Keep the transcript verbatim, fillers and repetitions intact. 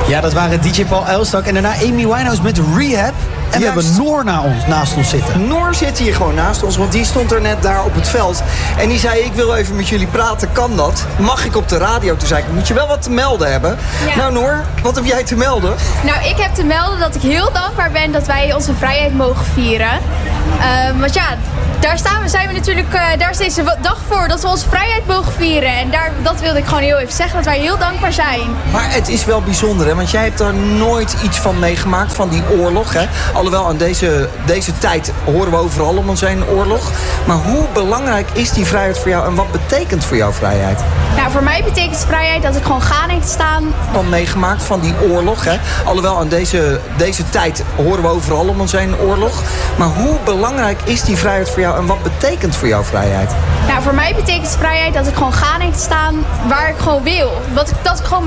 Ja, dat waren D J Paul Elstak en daarna Amy Winehouse met Rehab. En we Juist. hebben Noor na ons, naast ons zitten. Noor zit hier gewoon naast ons, want die stond er net daar op het veld. En die zei, ik wil even met jullie praten, kan dat? Mag ik op de radio? Toen zei ik, moet je wel wat te melden hebben. Ja. Nou Noor, wat heb jij te melden? Nou, ik heb te melden dat ik heel dankbaar ben dat wij onze vrijheid mogen vieren. Uh, want ja, daar staan we, zijn we natuurlijk, uh, daar is deze dag voor, dat we onze vrijheid mogen vieren. En daar, dat wilde ik gewoon heel even zeggen, dat wij heel dankbaar zijn. Maar het is wel bijzonder, hè? Want jij hebt daar nooit iets van meegemaakt, van die oorlog. Hè? Alhoewel, aan deze, deze tijd horen we overal om ons heen oorlog. Maar hoe belangrijk is die vrijheid voor jou en wat betekent voor jou vrijheid? Nou, voor mij betekent vrijheid dat ik gewoon ga en staan. Van meegemaakt van die oorlog. Hè? Alhoewel, aan deze, deze tijd horen we overal om ons heen oorlog. Maar hoe belangrijk is die vrijheid voor jou en wat betekent voor jou vrijheid? Nou, voor mij betekent vrijheid dat ik gewoon ga en staan waar ik gewoon wil. Wat ik, dat ik gewoon